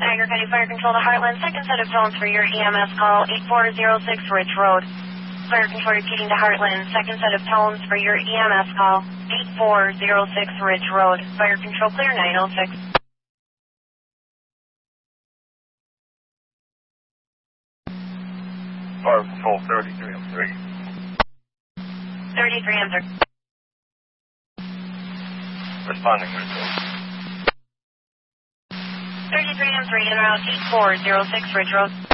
Niagara County Fire Control to Heartland. Second set of tones for your EMS call, 8406 Ridge Road. Fire Control repeating to Heartland. Second set of tones for your EMS call, 8406 Ridge Road. Fire Control clear, 906. Fire Control 33 on 3. 33 on 3. Responding, Ridge Road. 33 on 3 en route, 8406 Ridge Road.